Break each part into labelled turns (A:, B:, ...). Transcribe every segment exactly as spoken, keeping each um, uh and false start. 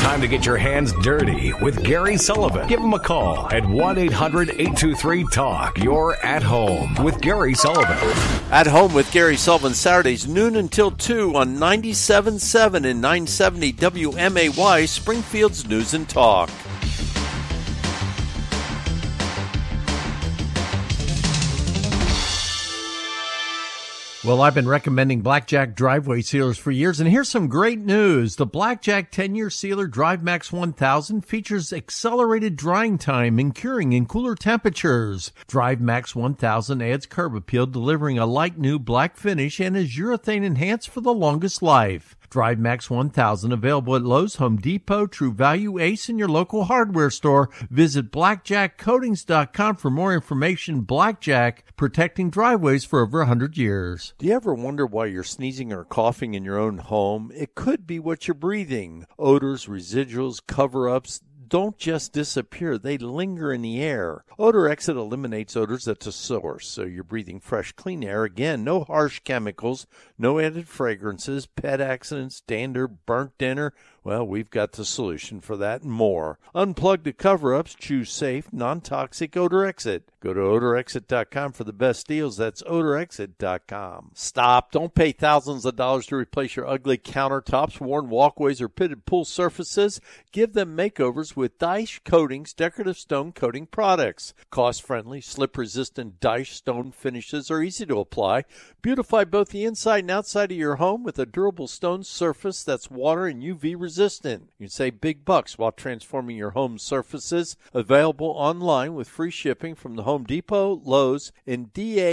A: time to get your hands dirty with Gary Sullivan. Give him a call at one eight hundred eight two three talk. You're at home with Gary Sullivan.
B: At Home with Gary Sullivan, Saturdays noon until two on ninety-seven point seven and nine seventy W M A Y, Springfield's News and Talk.
C: Well, I've been recommending Blackjack driveway sealers for years, and here's some great news. The Blackjack ten-year sealer DriveMax one thousand features accelerated drying time and curing in cooler temperatures. DriveMax one thousand adds curb appeal, delivering a like new black finish, and is urethane enhanced for the longest life. DriveMax one thousand available at Lowe's, Home Depot, True Value, Ace, and your local hardware store. Visit blackjack coatings dot com for more information. Blackjack, protecting driveways for over one hundred years.
B: Do you ever wonder why you're sneezing or coughing in your own home? It could be what you're breathing. Odors, residuals, cover-ups don't just disappear, they linger in the air. Odor Exit eliminates odors at the source, so you're breathing fresh, clean air. Again, no harsh chemicals, no added fragrances, pet accidents, dander, burnt dinner. Well, we've got the solution for that and more. Unplug the cover-ups, choose safe, non-toxic Odor Exit. Go to odor exit dot com for the best deals. That's odor exit dot com. Stop. Don't pay thousands of dollars to replace your ugly countertops, worn walkways, or pitted pool surfaces. Give them makeovers with Daesh Coatings decorative stone coating products. Cost-friendly, slip-resistant Daesh stone finishes are easy to apply. Beautify both the inside and outside of your home with a durable stone surface that's water and U V resistant. You can save big bucks while transforming your home surfaces. Available online with free shipping from the Home Depot, Lowe's, and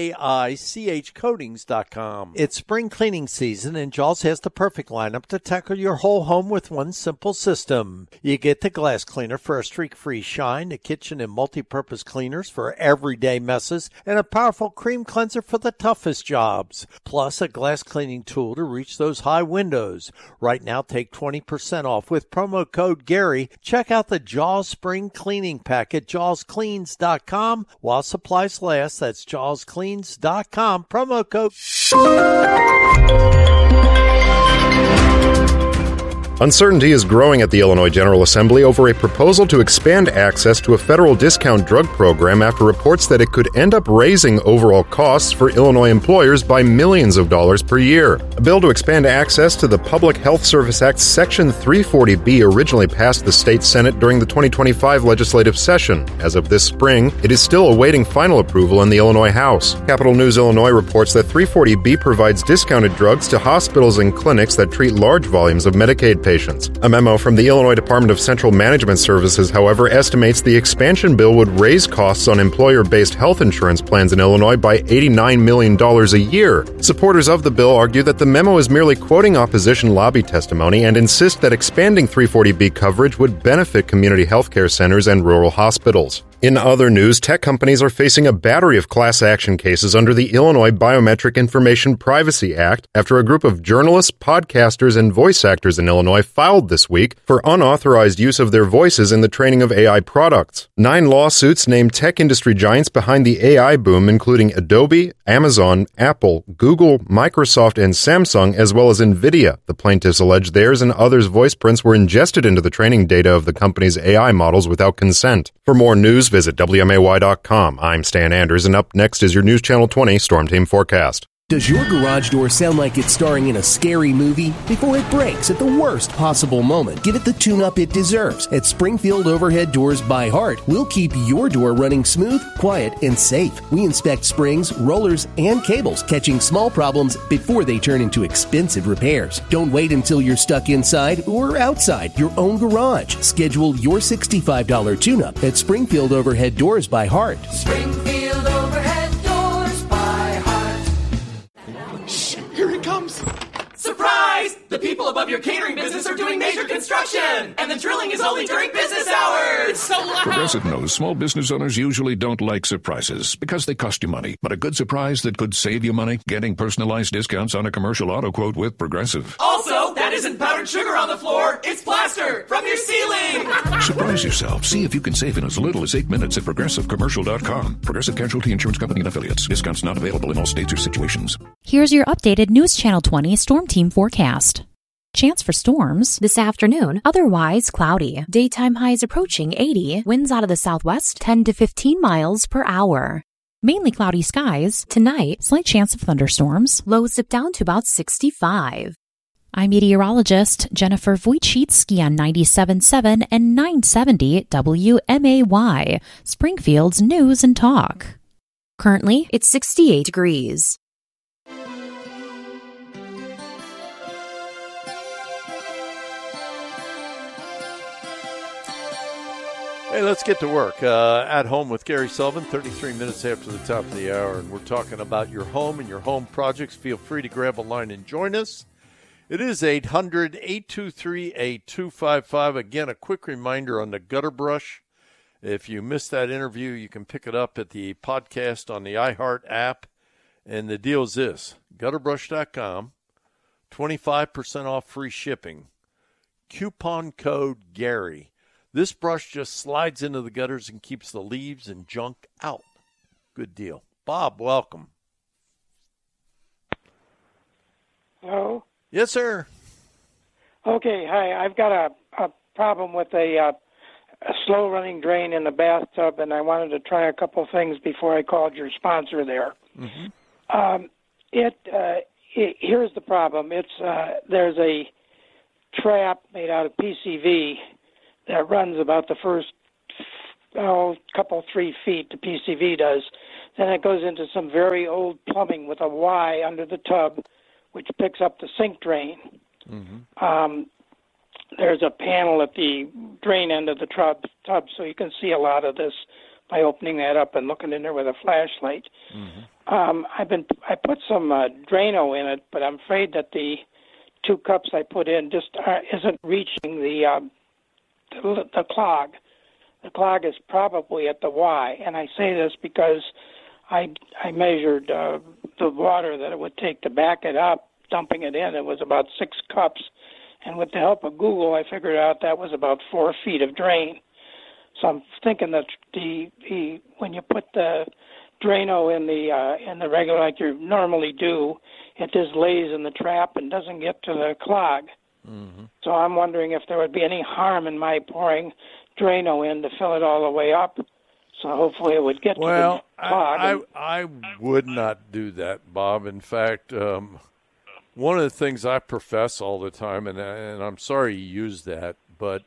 B: daich coatings dot com. It's spring cleaning season, and Jaws has the perfect lineup to tackle your whole home with one simple system. You get the glass cleaner for a streak-free shine, the kitchen and multi-purpose cleaners for everyday messes, and a powerful cream cleanser for the toughest jobs. Plus, a glass cleaning tool to reach those high windows. Right now, take twenty percent off with promo code Gary. Check out the Jaws Spring Cleaning Pack at jaws cleans dot com. While supplies last, that's jaws cleans dot com. Promo code.
D: Uncertainty is growing at the Illinois General Assembly over a proposal to expand access to a federal discount drug program after reports that it could end up raising overall costs for Illinois employers by millions of dollars per year. A bill to expand access to the Public Health Service Act Section three forty B originally passed the state Senate during the twenty twenty-five legislative session. As of this spring, it is still awaiting final approval in the Illinois House. Capital News Illinois reports that three forty B provides discounted drugs to hospitals and clinics that treat large volumes of Medicaid patients. A memo from the Illinois Department of Central Management Services, however, estimates the expansion bill would raise costs on employer-based health insurance plans in Illinois by eighty-nine million dollars a year. Supporters of the bill argue that the memo is merely quoting opposition lobby testimony and insist that expanding three forty B coverage would benefit community health care centers and rural hospitals. In other news, tech companies are facing a battery of class action cases under the Illinois Biometric Information Privacy Act after a group of journalists, podcasters, and voice actors in Illinois filed this week for unauthorized use of their voices in the training of A I products. Nine lawsuits named tech industry giants behind the A I boom, including Adobe, Amazon, Apple, Google, Microsoft, and Samsung, as well as NVIDIA. The plaintiffs allege theirs and others' voice prints were ingested into the training data of the company's A I models without consent. For more news, visit W M A Y dot com. I'm Stan Anders, and up next is your News Channel twenty Storm Team Forecast.
E: Does your garage door sound like it's starring in a scary movie? Before it breaks at the worst possible moment, give it the tune-up it deserves. At Springfield Overhead Doors by Heart, we'll keep your door running smooth, quiet, and safe. We inspect springs, rollers, and cables, catching small problems before they turn into expensive repairs. Don't wait until you're stuck inside or outside your own garage. Schedule your sixty-five dollars tune-up at Springfield Overhead Doors by Heart.
F: Springfield Overhead Doors by Heart.
G: Shh! Here he comes!
F: Surprise! The people above your catering business are doing major construction! And the drilling is only during business hours!
G: It's so loud!
H: Progressive knows small business owners usually don't like surprises because they cost you money. But a good surprise that could save you money? Getting personalized discounts on a commercial auto quote with Progressive.
F: Also, that isn't powdered sugar on the floor, it's plaster from your ceiling!
H: Surprise yourself. See if you can save in as little as eight minutes at progressive commercial dot com. Progressive Casualty Insurance Company and Affiliates. Discounts not available in all states or situations.
I: Here's your updated News Channel twenty Storm Team forecast. Chance for storms this afternoon, otherwise cloudy. Daytime highs approaching eighty, winds out of the southwest ten to fifteen miles per hour. Mainly cloudy skies. Tonight, slight chance of thunderstorms. Lows dip down to about sixty-five. I'm meteorologist Jennifer Wojcicki on ninety-seven point seven and nine seventy W M A Y, Springfield's News and Talk. Currently, it's sixty-eight degrees.
B: Hey, let's get to work. Uh, at Home with Gary Sullivan, thirty-three minutes after the top of the hour, and we're talking about your home and your home projects. Feel free to grab a line and join us. It is eight hundred, eight two three, eight two five five. Again, a quick reminder on the gutter brush. If you missed that interview, you can pick it up at the podcast on the iHeart app. And the deal is this, gutter brush dot com, twenty-five percent off free shipping. Coupon code Gary. This brush just slides into the gutters and keeps the leaves and junk out. Good deal. Bob, welcome.
J: Hello?
B: Yes, sir.
J: Okay, hi. I've got a, a problem with a, uh, a slow-running drain in the bathtub, and I wanted to try a couple things before I called your sponsor there.
B: Mm-hmm.
J: Um, it, uh, it here's the problem. It's uh, there's a trap made out of P C V that runs about the first oh, couple, three feet, the P C V does. Then it goes into some very old plumbing with a Y under the tub, which picks up the sink drain. Mm-hmm. Um, there's a panel at the drain end of the tub, tub, so you can see a lot of this by opening that up and looking in there with a flashlight. Mm-hmm. Um, I've been I put some uh, Drano in it, but I'm afraid that the two cups I put in just uh, isn't reaching the, um, the the clog. The clog is probably at the Y, and I say this because I I measured uh, the water that it would take to back it up, dumping it in. It was about six cups, and with the help of Google, I figured out that was about four feet of drain. So I'm thinking that the the when you put the Drano in the uh, in the regular like you normally do, it just lays in the trap and doesn't get to the clog. Mm-hmm. So I'm wondering if there would be any harm in my pouring Drano in to fill it all the way up. So hopefully it would get
B: well,
J: to the clog.
B: I, I, I would not do that, Bob. In fact, um, one of the things I profess all the time, and, and I'm sorry you use that, but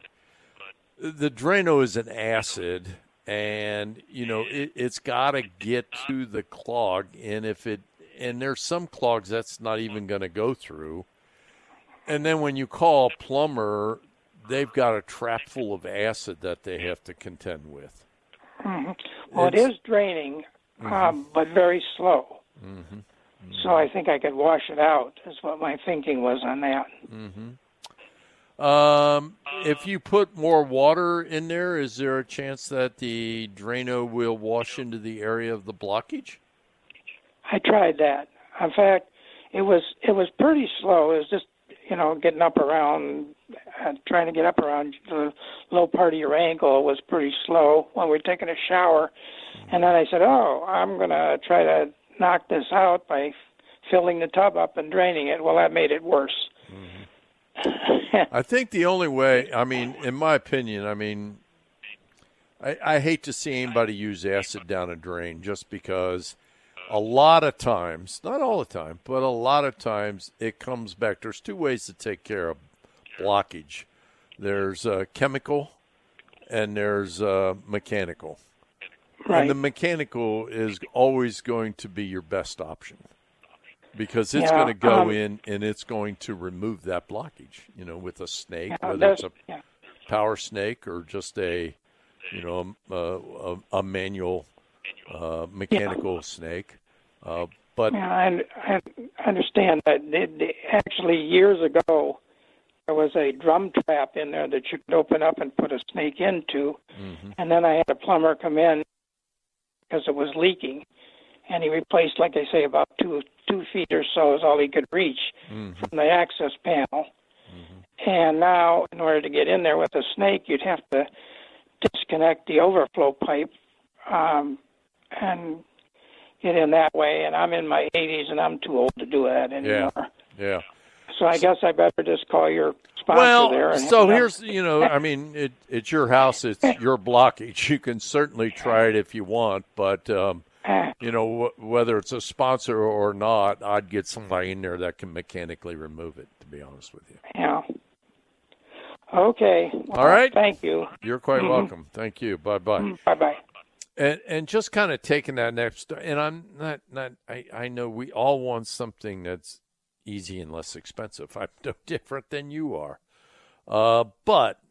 B: the Drano is an acid, and, you know, it, it's got to get to the clog, and if it and there's some clogs that's not even going to go through. And then when you call a plumber, they've got a trap full of acid that they have to contend with.
J: Mm-hmm. Well, it's, it is draining,
B: mm-hmm.
J: um, but very slow.
B: Mm-hmm. Mm-hmm.
J: So I think I could wash it out, is what my thinking was on that.
B: Mm-hmm. Um, if you put more water in there, is there a chance that the Drano will wash into the area of the blockage?
J: I tried that. In fact, it was it was pretty slow. It was just, you know, getting up around, uh, trying to get up around the low part of your ankle was pretty slow when we were taking a shower. Mm-hmm. And then I said, oh, I'm going to try to knock this out by filling the tub up and draining it. Well, that made it worse.
B: Mm-hmm. I think the only way, I mean, in my opinion, I mean, I, I hate to see anybody use acid down a drain just because a lot of times, not all the time, but a lot of times it comes back. There's two ways to take care of blockage. There's uh, chemical and there's uh, mechanical.
J: Right.
B: And the mechanical is always going to be your best option because it's
J: yeah,
B: going to go
J: um,
B: in and it's going to remove that blockage, you know, with a snake,
J: yeah,
B: whether it's a
J: yeah.
B: power snake or just a, you know, a, a, a manual uh, mechanical yeah. snake. Uh, but
J: yeah, I, I understand that. It, it, actually, years ago, there was a drum trap in there that you could open up and put a snake into. Mm-hmm. And then I had a plumber come in because it was leaking. And he replaced, like I say, about two two feet or so is all he could reach mm-hmm. from the access panel. Mm-hmm. And now, in order to get in there with a snake, you'd have to disconnect the overflow pipe um, and get in that way. And I'm in my eighties, and I'm too old to do that anymore.
B: Yeah, yeah.
J: So I guess I better just call your sponsor
B: well,
J: there. And
B: so here's, you know, I mean, it, it's your house. It's your blockage. You can certainly try it if you want. But, um, you know, w- whether it's a sponsor or not, I'd get somebody in there that can mechanically remove it, to be honest with you.
J: Yeah. Okay. Well,
B: all right.
J: Thank you.
B: You're quite
J: mm-hmm.
B: welcome. Thank you. Bye-bye.
J: Mm, bye-bye.
B: And and just kind of taking that next, and I'm not, not I, I know we all want something that's easy and less expensive. I'm no different than you are. Uh, but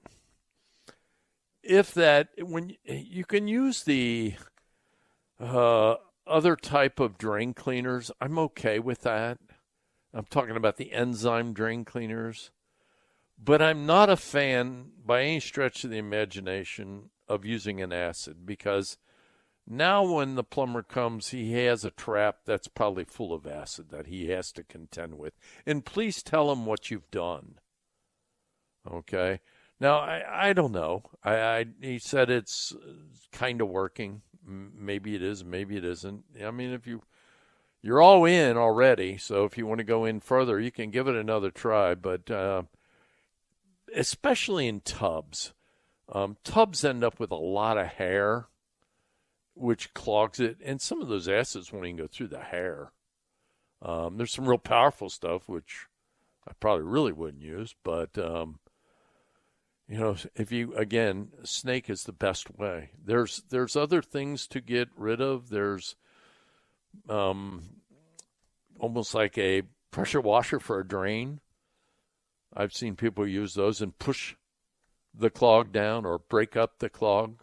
B: if that, when you can use the uh, other type of drain cleaners, I'm okay with that. I'm talking about the enzyme drain cleaners. But I'm not a fan, by any stretch of the imagination, of using an acid, because now when the plumber comes, he has a trap that's probably full of acid that he has to contend with. And please tell him what you've done. Okay? Now, I, I don't know. I, I he said it's kind of working. Maybe it is, maybe it isn't. I mean, if you, you're all in already, so if you want to go in further, you can give it another try. But uh, especially in tubs, um, tubs end up with a lot of hair, which clogs it, and some of those acids won't even go through the hair. Um, there's some real powerful stuff, which I probably really wouldn't use, but, um, you know, if you, again, snake is the best way. There's there's other things to get rid of. There's um, almost like a pressure washer for a drain. I've seen people use those and push the clog down or break up the clog.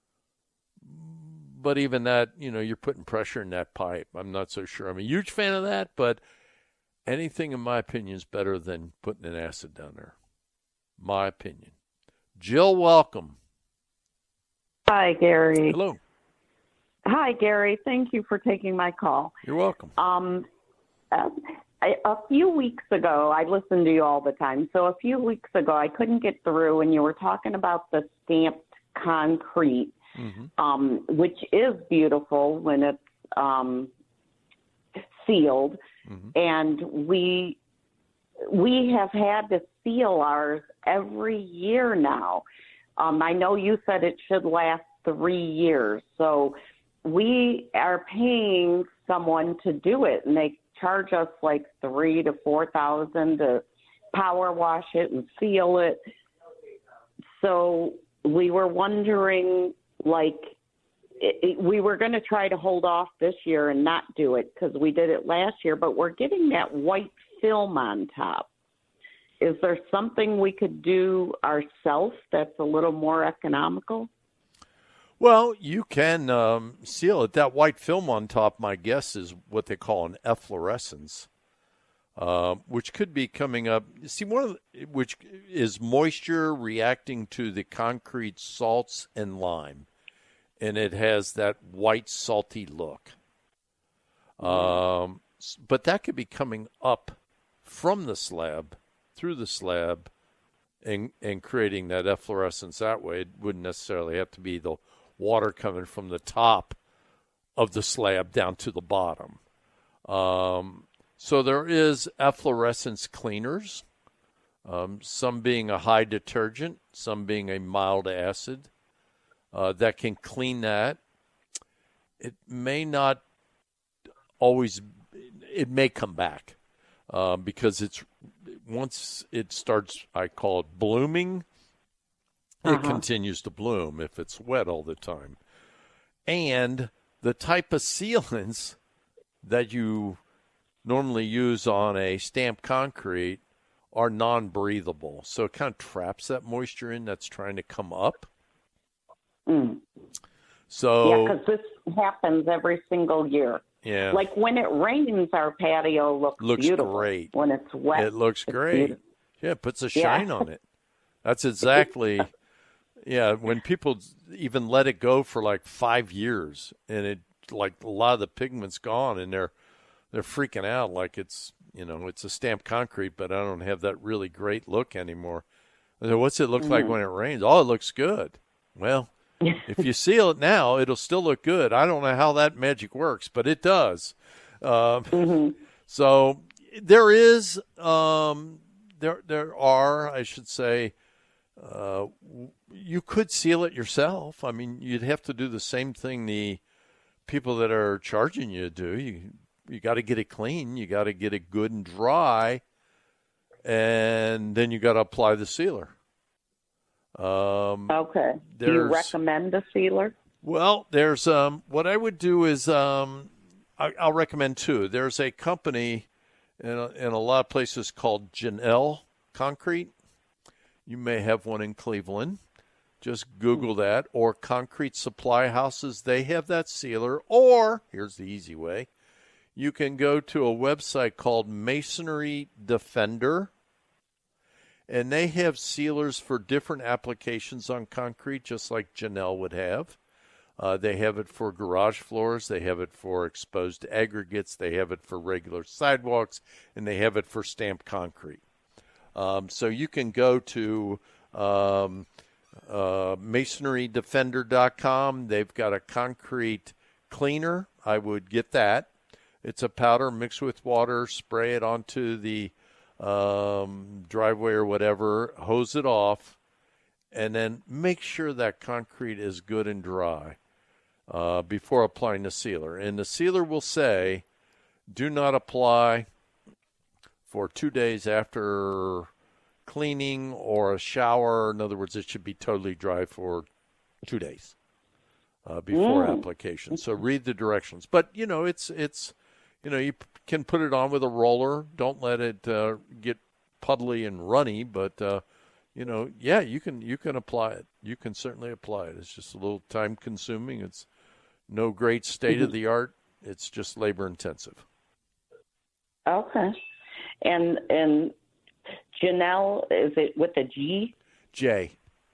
B: But even that, you know, you're putting pressure in that pipe. I'm not so sure. I'm a huge fan of that, but anything, in my opinion, is better than putting an acid down there. My opinion. Jill, welcome.
K: Hi, Gary.
B: Hello.
K: Hi, Gary. Thank you for taking my call.
B: You're welcome.
K: Um, uh, I, a few weeks ago, I listen to you all the time. So a few weeks ago, I couldn't get through, and you were talking about the stamped concrete. Mm-hmm. Um, which is beautiful when it's um, sealed. Mm-hmm. And we we have had to seal ours every year now. Um, I know you said it should last three years. So we are paying someone to do it, and they charge us like three to four thousand to power wash it and seal it. So we were wondering, like, it, it, we were going to try to hold off this year and not do it because we did it last year, but we're getting that white film on top. Is there something we could do ourselves that's a little more economical?
B: Well, you can um, seal it. That white film on top, my guess, is what they call an efflorescence, uh, which could be coming up. See, one of the, which is moisture reacting to the concrete salts and lime. And it has that white, salty look. Um, but that could be coming up from the slab, through the slab, and, and creating that efflorescence that way. It wouldn't necessarily have to be the water coming from the top of the slab down to the bottom. Um, so there is efflorescence cleaners, um, some being a high detergent, some being a mild acid. Uh, that can clean that. It may not always, it may come back uh, because it's once it starts, I call it blooming, uh-huh. It continues to bloom if it's wet all the time. And the type of sealants that you normally use on a stamped concrete are non-breathable. So it kind of traps that moisture in that's trying to come up.
K: Mm.
B: So
K: yeah, because this happens every single year.
B: Yeah,
K: like when it rains, our patio looks,
B: looks
K: beautiful.
B: great.
K: When it's wet,
B: it looks great.
K: Beautiful.
B: Yeah, it puts a shine
K: yeah.
B: on it. That's exactly. Yeah, when people even let it go for like five years, and it like a lot of the pigment's gone, and they're they're freaking out like it's you know it's a stamped concrete, but I don't have that really great look anymore. So what's it look mm. like when it rains? Oh, it looks good. Well. If you seal it now, it'll still look good. I don't know how that magic works, but it does. Um, mm-hmm. So there is, um, there there are, I should say, uh, you could seal it yourself. I mean, you'd have to do the same thing the people that are charging you do. You you got to get it clean. You got to get it good and dry, and then you got to apply the sealer. Um,
K: okay. Do you recommend a sealer?
B: Well, there's um, what I would do is um, I, I'll recommend two. There's a company in a, in a lot of places called Janelle Concrete. You may have one in Cleveland. Just Google that. Or Concrete Supply Houses. They have that sealer. Or, here's the easy way, you can go to a website called Masonry Defender. And they have sealers for different applications on concrete, just like Janelle would have. Uh, they have it for garage floors. They have it for exposed aggregates. They have it for regular sidewalks. And they have it for stamped concrete. Um, so you can go to um, uh, masonry defender dot com. They've got a concrete cleaner. I would get that. It's a powder mixed with water. Spray it onto the um, driveway or whatever. Hose it off. And then make sure that concrete is good and dry uh, before applying the sealer. And the sealer will say, do not apply for two days after cleaning or a shower. In other words, it should be totally dry for two days uh, before mm. application. So read the directions. But, you know, it's, it's you know, you p- can put it on with a roller. Don't let it uh, get puddly and runny. But, uh, you know, yeah, you can you can apply it. You can certainly apply it. It's just a little time-consuming. It's no great state-of-the-art. It's just labor-intensive.
K: Okay. And and Janelle, is it with a G?
B: J.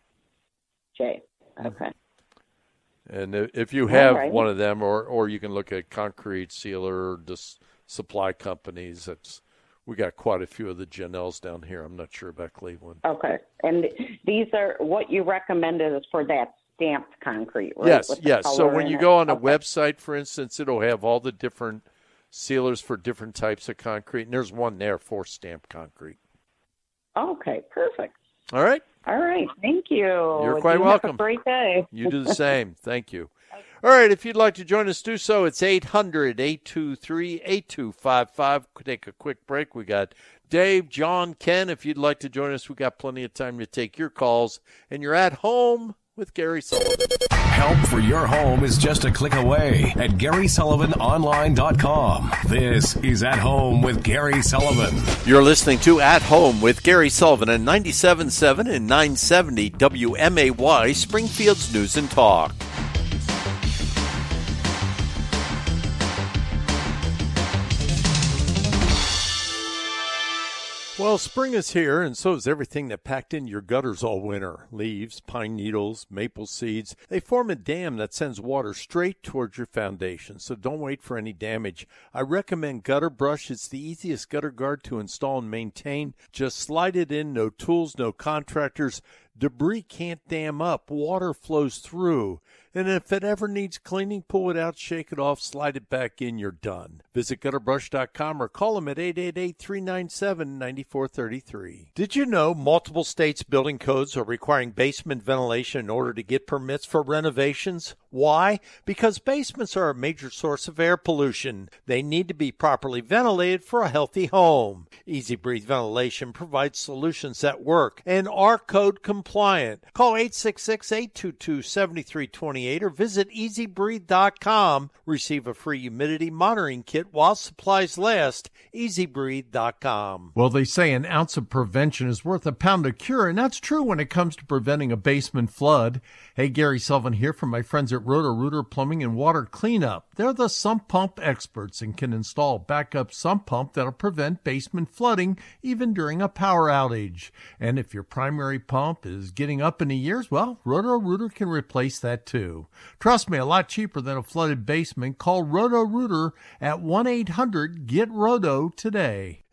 K: J. Okay.
B: And if you have
K: right.
B: one of them, or, or you can look at concrete sealer dis- supply companies. That's we got quite a few of the Janelles down here. I'm not sure about Cleveland.
K: Okay. And these are what you recommended is for that stamped concrete, right?
B: Yes,
K: with the
B: yes. So
K: color
B: when
K: in
B: you
K: it?
B: go on a
K: Okay.
B: website, for instance, it'll have all the different sealers for different types of concrete, and there's one there for stamped concrete.
K: Okay, perfect.
B: All right.
K: All right. Thank you.
B: You're quite
K: you
B: welcome.
K: Have a great day.
B: You do the same. Thank you. All right. If you'd like to join us, do so. It's eight hundred, eight two three, eight two five five. Take a quick break. We got Dave, John, Ken. If you'd like to join us, we got plenty of time to take your calls. And you're at home with Gary Sullivan.
A: Help for your home is just a click away at Gary Sullivan Online dot com. This is At Home with Gary Sullivan.
B: You're listening to At Home with Gary Sullivan at ninety-seven point seven and nine seventy W M A Y, Springfield's News and Talk. Well, spring is here, and so is everything that packed into your gutters all winter. Leaves, pine needles, maple seeds. They form a dam that sends water straight towards your foundation, so don't wait for any damage. I recommend Gutter Brush. It's the easiest gutter guard to install and maintain. Just slide it in, no tools, no contractors. Debris can't dam up. Water flows through. And if it ever needs cleaning, pull it out, shake it off, slide it back in, you're done. Visit gutter brush dot com or call them at eight eight eight, three nine seven, nine four three three. Did you know multiple states' building codes are requiring basement ventilation in order to get permits for renovations? Why? Because basements are a major source of air pollution. They need to be properly ventilated for a healthy home. Easy Breathe Ventilation provides solutions that work and are code compliant. Call eight six six, eight two two, seven three two eight or visit easy breathe dot com. Receive a free humidity monitoring kit while supplies last. easy breathe dot com.
C: Well, they say an ounce of prevention is worth a pound of cure, and that's true when it comes to preventing a basement flood. Hey, Gary Sullivan here from my friends at Roto-Rooter Plumbing and Water Cleanup. They're the sump pump experts and can install a backup sump pump that'll prevent basement flooding even during a power outage. And if your primary pump is getting up in the years, well, Roto-Rooter can replace that too. Trust me, a lot cheaper than a flooded basement. Call Roto-Rooter at one eight hundred, get roto today.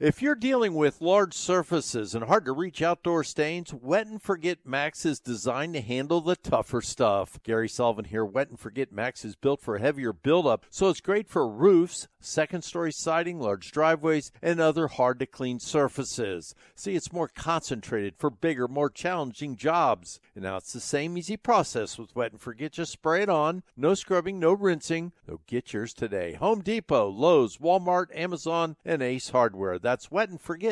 B: If you're dealing with large surfaces and hard-to-reach outdoor stains, Wet and Forget Max is designed to handle the tougher stuff. Gary Sullivan here. Wet and Forget Max is built for heavier buildup, so it's great for roofs, second-story siding, large driveways, and other hard-to-clean surfaces. See, it's more concentrated for bigger, more challenging jobs. And now it's the same easy process with Wet and Forget. Just spray it on. No scrubbing, no rinsing. So get yours today. Home Depot, Lowe's, Walmart, Amazon, and Ace Hardware. That's Wet and Forget.